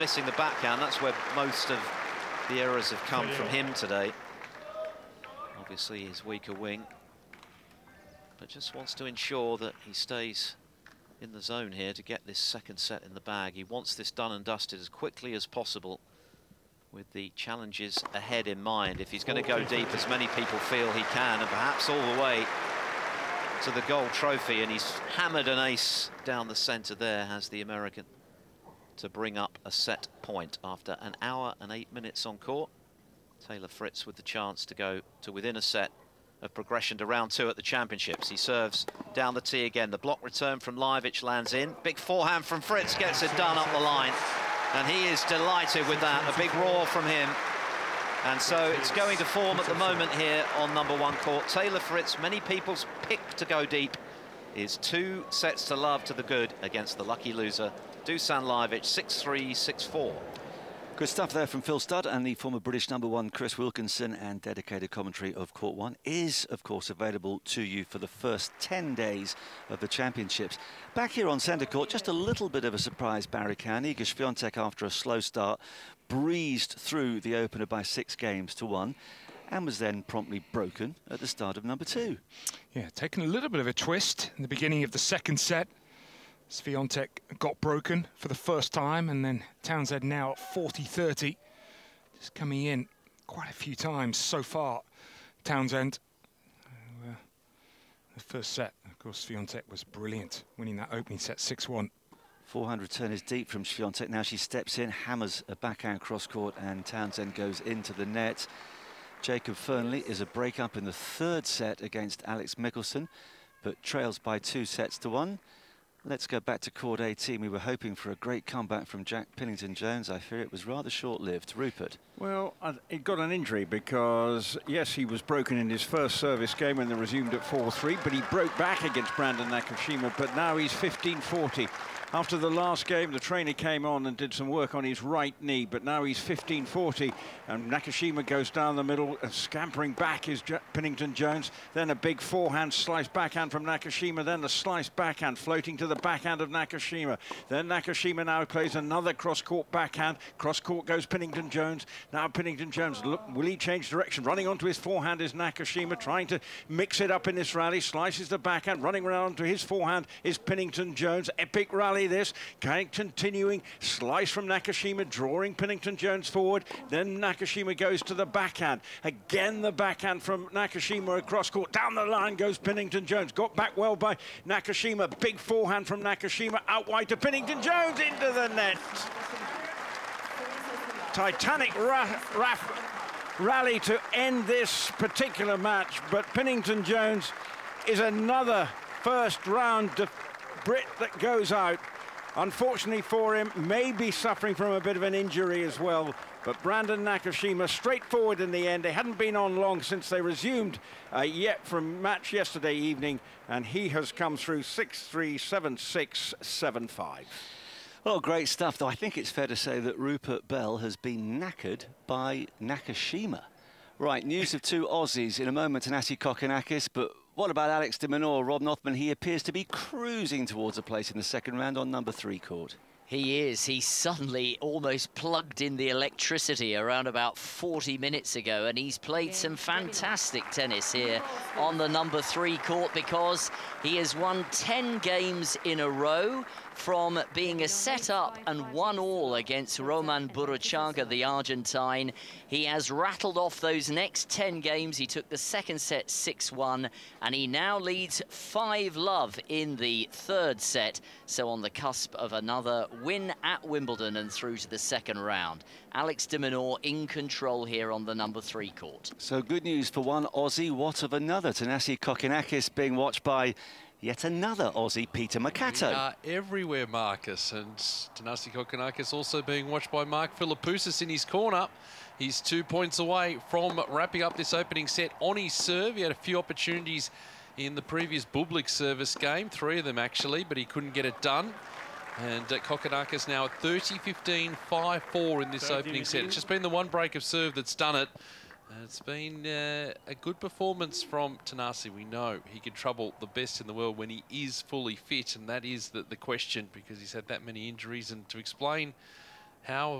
missing the backhand. That's where most of the errors have come from him today. Obviously his weaker wing, but just wants to ensure that he stays in the zone here to get this second set in the bag. He wants this done and dusted as quickly as possible, with the challenges ahead in mind. If he's going to go deep, as many people feel he can, and perhaps all the way to the gold trophy, and he's hammered an ace down the centre there, has the American, to bring up a set point after 1 hour and 8 minutes on court. Taylor Fritz with the chance to go to within a set of progression to round 2 at the championships. He serves down the tee again. The block return from Lajovic lands in. Big forehand from Fritz, gets it done up the line. And he is delighted with that. A big roar from him. And so it's going to form at the moment here on number 1 court. Taylor Fritz, many people's pick to go deep, is 2 sets to love to the good against the lucky loser, Dusan Lajovic, 6-3, 6-4. Good stuff there from Phil Studd, and the former British number 1 Chris Wilkinson, and dedicated commentary of Court 1 is, of course, available to you for the first 10 days of the championships. Back here on centre court, just a little bit of a surprise, Barry Cowan. Iga Swiatek, after a slow start, breezed through the opener by 6 games to 1, and was then promptly broken at the start of number 2. Yeah, taking a little bit of a twist in the beginning of the second set. Swiatek got broken for the first time, and then Townsend now at 40-30. Just coming in quite a few times so far. Townsend, the first set, of course, Swiatek was brilliant, winning that opening set 6-1. Forehand return is deep from Swiatek. Now she steps in, hammers a backhand cross-court, and Townsend goes into the net. Jacob Fernley is a break-up in the 3rd set against Alex Michelsen, but trails by 2 sets to 1. Let's go back to court 18. We were hoping for a great comeback from Jack Pennington-Jones. I fear it was rather short-lived. Rupert. Well, he got an injury because, yes, he was broken in his first service game when they resumed at 4-3, but he broke back against Brandon Nakashima, but now he's 15-40. After the last game, the trainer came on and did some work on his right knee, but now he's 15-40, and Nakashima goes down the middle, and scampering back is Pennington-Jones. Then a big forehand slice backhand from Nakashima, then a slice backhand floating to the backhand of Nakashima. Then Nakashima now plays another cross-court backhand. Cross-court goes Pennington-Jones. Now Pennington-Jones, look, will he change direction? Running onto his forehand is Nakashima, trying to mix it up in this rally. Slices the backhand, running around to his forehand is Pennington-Jones. Epic rally this, continuing, slice from Nakashima, drawing Pennington-Jones forward. Then Nakashima goes to the backhand. Again the backhand from Nakashima across court. Down the line goes Pennington-Jones. Got back well by Nakashima. Big forehand from Nakashima, out wide to Pennington-Jones, into the net. Titanic rally to end this particular match, but Pennington-Jones is another first round Brit that goes out. Unfortunately for him, may be suffering from a bit of an injury as well. But Brandon Nakashima, straightforward in the end. They hadn't been on long since they resumed yet from match yesterday evening, and he has come through 6-3, 7-6, 7-5. Well, great stuff, though I think it's fair to say that Rupert Bell has been knackered by Nakashima. Right, news of 2 Aussies in a moment, Thanasi Kokkinakis, but what about Alex de Minaur? Rob Nothman, he appears to be cruising towards a place in the second round on number 3 court. He is. He suddenly almost plugged in the electricity around about 40 minutes ago, and he's played some fantastic tennis here on the number 3 court, because he has won 10 games in a row from being a set-up and 1-all against Roman Burruchaga, the Argentine. He has rattled off those next 10 games. He took the second set 6-1, and he now leads 5-love in the 3rd set. So on the cusp of another win at Wimbledon and through to the second round. Alex de Minaur in control here on the number 3 court. So good news for one Aussie. What of another? Thanasi Kokkinakis being watched by yet another Aussie, Peter Makato. We are everywhere, Marcus, and Thanasi Kokkinakis also being watched by Mark Philippoussis in his corner. He's 2 points away from wrapping up this opening set on his serve. He had a few opportunities in the previous Bublik service game, 3 of them actually, but he couldn't get it done. And Kokkinakis now at 30-15, 5-4 in this opening set. It's just been the one break of serve that's done it. It's been a good performance from Thanasi. We know he can trouble the best in the world when he is fully fit, and that is the question, because he's had that many injuries. And to explain how